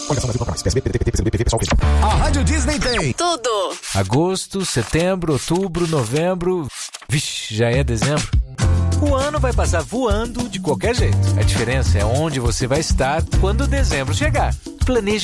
A Rádio Disney tem tudo. Agosto, setembro, outubro, novembro... Vixe, já é dezembro. O ano vai passar voando de qualquer jeito. A diferença é onde você vai estar quando dezembro chegar. Planeje